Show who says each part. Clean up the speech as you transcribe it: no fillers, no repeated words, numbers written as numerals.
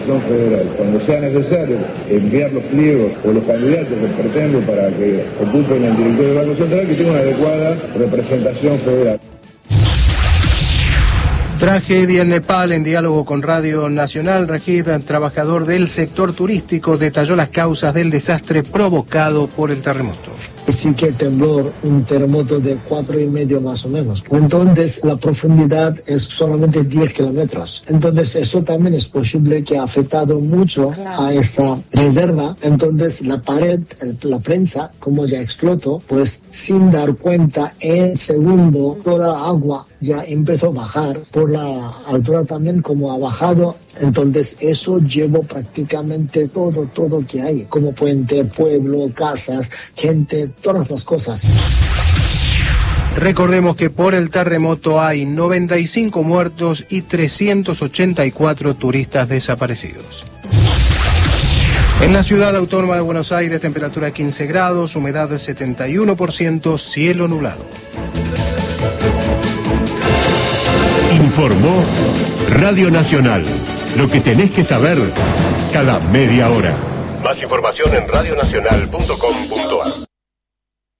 Speaker 1: Federal. Cuando sea necesario enviar los pliegos o los candidatos que pretendo para que ocupen el directorio del Banco Central, que tenga una adecuada representación federal.
Speaker 2: Tragedia en Nepal. En diálogo con Radio Nacional, Rajid, trabajador del sector turístico, detalló las causas del desastre provocado por el terremoto.
Speaker 3: Sí que temblor, un terremoto de 4,5 más o menos. Entonces la profundidad es solamente 10 kilómetros. Entonces eso también es posible que ha afectado mucho a esta reserva. Entonces la pared, la prensa, como ya explotó, pues sin dar cuenta, en segundo toda agua ya empezó a bajar. Por la altura también como ha bajado. Entonces eso llevó prácticamente todo que hay, como puente, pueblo, casas, gente, todas las cosas.
Speaker 2: Recordemos que por el terremoto hay 95 muertos y 384 turistas desaparecidos. En la ciudad autónoma de Buenos Aires, temperatura 15 grados, humedad de 71%, cielo nublado.
Speaker 4: Informó Radio Nacional. Lo que tenés que saber cada media hora. Más información en radionacional.com.ar.